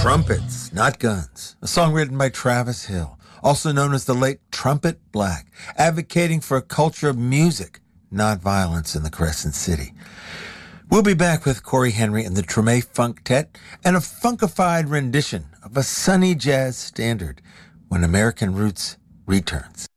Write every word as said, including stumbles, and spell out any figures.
Trumpets, Not Guns, a song written by Travis Hill, also known as the late Trumpet Black, advocating for a culture of music, not violence in the Crescent City. We'll be back with Corey Henry and the Treme Funktet and a funkified rendition of a sunny jazz standard when American Roots returns.